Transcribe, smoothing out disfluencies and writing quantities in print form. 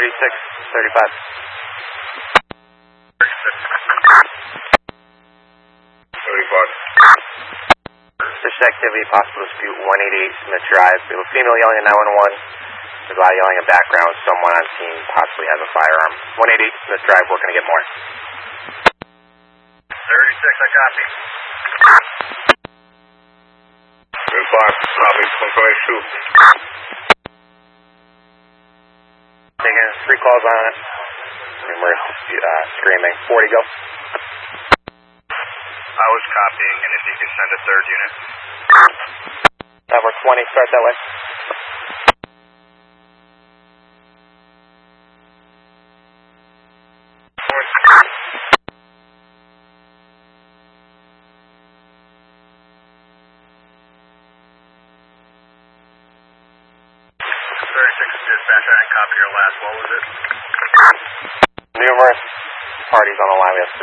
3635. This activity, possible dispute 188 Smith Drive. We have a female yelling at 911. There's a lot of yelling in the background. Someone on scene possibly has a firearm. 188 Smith Drive, we're going to get more. 36, I copy. 35, copy. 122. Taking 3 calls on it. Numerous screaming. 40, go. I was copying, and if you could send a third unit. Network 20, start that way. Dispatch, I didn't copy your last. What was it? Numerous parties on the line. We have